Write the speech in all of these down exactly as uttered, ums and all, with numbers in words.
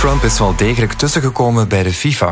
Trump is wel degelijk tussengekomen bij de FIFA.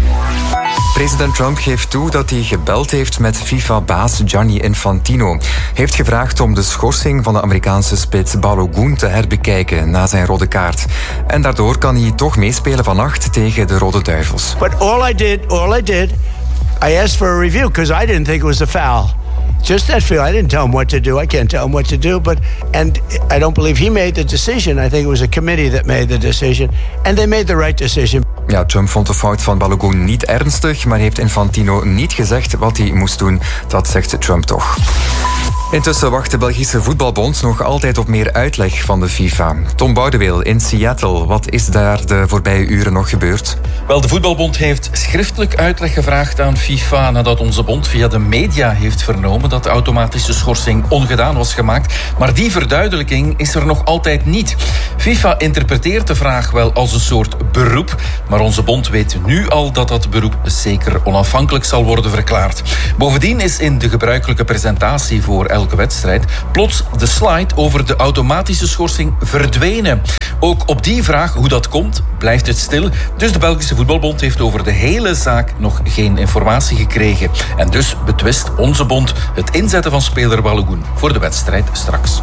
President Trump geeft toe dat hij gebeld heeft met FIFA-baas Gianni Infantino. Hij heeft gevraagd om de schorsing van de Amerikaanse spits Balogun te herbekijken na zijn rode kaart. En daardoor kan hij toch meespelen vannacht tegen de Rode Duivels. But all I did, all I did, I asked for a review because I didn't think it was a foul. Just that feel. I didn't tell him what to do. I can't tell him what to do. But and I don't believe he made the decision. I think it was a committee that made the decision. And they made the right decision. Ja, Trump vond de fout van Balogun niet ernstig, maar heeft Infantino niet gezegd wat hij moest doen. Dat zegt Trump toch. Intussen wacht de Belgische voetbalbond nog altijd op meer uitleg van de FIFA. Tom Boudeweel in Seattle. Wat is daar de voorbije uren nog gebeurd? Wel, de voetbalbond heeft schriftelijk uitleg gevraagd aan FIFA nadat onze bond via de media heeft vernomen dat de automatische schorsing ongedaan was gemaakt. Maar die verduidelijking is er nog altijd niet. FIFA interpreteert de vraag wel als een soort beroep, maar onze bond weet nu al dat dat beroep zeker onafhankelijk zal worden verklaard. Bovendien is in de gebruikelijke presentatie voor elke wedstrijd plots de slide over de automatische schorsing verdwenen. Ook op die vraag hoe dat komt, blijft het stil. Dus de Belgische voetbalbond heeft over de hele zaak nog geen informatie gekregen. En dus betwist onze bond het inzetten van speler Balogun voor de wedstrijd straks.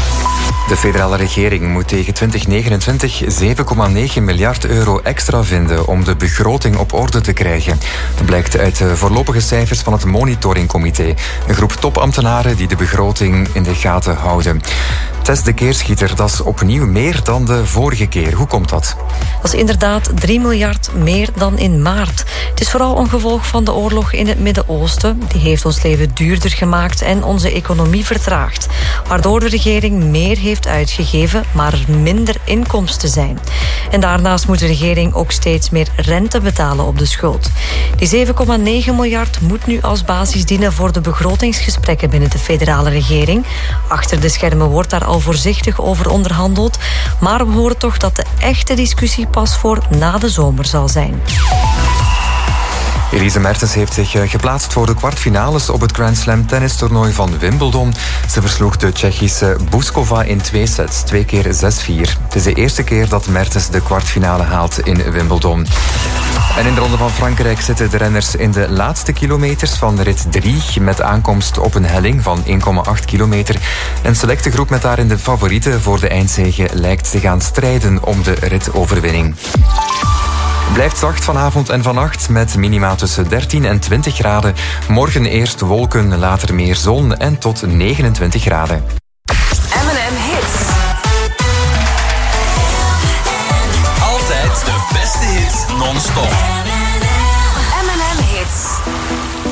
De federale regering moet tegen twintig negenentwintig zeven komma negen miljard euro extra vinden om de begroting op orde te krijgen. Dat blijkt uit de voorlopige cijfers van het monitoringcomité. Een groep topambtenaren die de begroting in de gaten houden. Tess de Keerschieter, dat is opnieuw meer dan de vorige keer. Hoe komt dat? Dat is inderdaad drie miljard meer dan in maart. Het is vooral een gevolg van de oorlog in het Midden-Oosten. Die heeft ons leven duurder gemaakt en onze economie vertraagd. Waardoor de regering meer heeft uitgegeven, maar er minder inkomsten zijn. En daarnaast moet de regering ook steeds meer rente betalen op de schuld. Die zeven komma negen miljard moet nu als basis dienen voor de begrotingsgesprekken binnen de federale regering. Achter de schermen wordt daar al voorzichtig over onderhandeld, maar we horen toch dat de echte discussie pas voor na de zomer zal zijn. Elise Mertens heeft zich geplaatst voor de kwartfinales op het Grand Slam tennistoernooi van Wimbledon. Ze versloeg de Tsjechische Bouzkova in twee sets, twee keer zes vier. Het is de eerste keer dat Mertens de kwartfinale haalt in Wimbledon. En in de Ronde van Frankrijk zitten de renners in de laatste kilometers van rit drie... met aankomst op een helling van één komma acht kilometer. Een selecte groep met daarin de favorieten voor de eindzege lijkt te gaan strijden om de ritoverwinning. Blijft zacht vanavond en vannacht met minima tussen dertien en twintig graden. Morgen eerst wolken, later meer zon en tot negenentwintig graden. M en M Hits. Altijd de beste hits non-stop.